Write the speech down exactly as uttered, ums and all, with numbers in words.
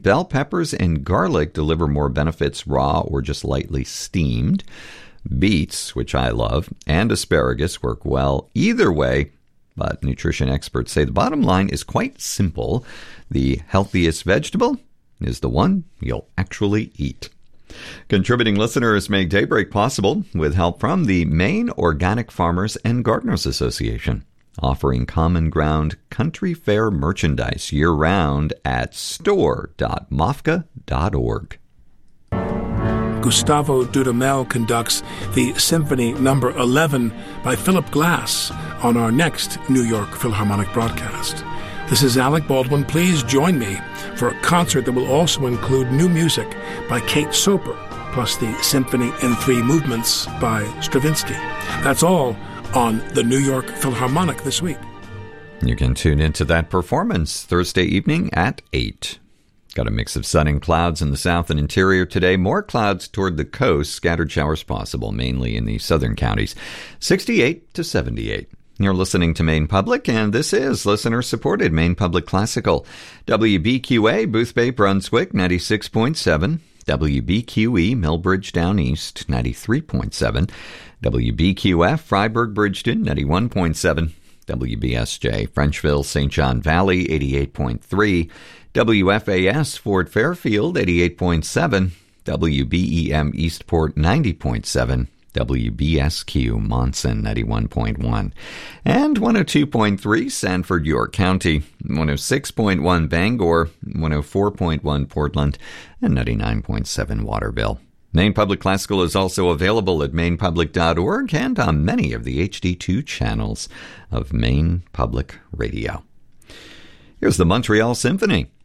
Bell peppers and garlic deliver more benefits raw or just lightly steamed. Beets, which I love, and asparagus work well either way, but nutrition experts say the bottom line is quite simple. The healthiest vegetable is the one you'll actually eat. Contributing listeners make Daybreak possible with help from the Maine Organic Farmers and Gardeners Association, offering Common Ground Country Fair merchandise year-round at store dot m o f c a dot org. Gustavo Dudamel conducts the Symphony Number eleven by Philip Glass on our next New York Philharmonic broadcast. This is Alec Baldwin. Please join me for a concert that will also include new music by Kate Soper, plus the Symphony in Three Movements by Stravinsky. That's all on the New York Philharmonic this week. You can tune into that performance Thursday evening at eight. Got a mix of sun and clouds in the south and interior today. More clouds toward the coast. Scattered showers possible, mainly in the southern counties. sixty-eight to seventy-eight. You're listening to Maine Public, and this is listener-supported Maine Public Classical. W B Q A, Boothbay, Brunswick, ninety-six point seven. W B Q E, Millbridge Down East, ninety-three point seven. W B Q F, Freiburg, Bridgeton, ninety-one point seven. W B S J, Frenchville, Saint John Valley, eighty-eight point three. W F A S, Fort Fairfield, eighty-eight point seven. W B E M, Eastport, ninety point seven. W B S Q, Monson, ninety-one point one. And one oh two point three, Sanford, York County, one oh six point one, Bangor, one oh four point one, Portland, and ninety-nine point seven, Waterville. Maine Public Classical is also available at maine public dot org and on many of the H D two channels of Maine Public Radio. Here's the Montreal Symphony.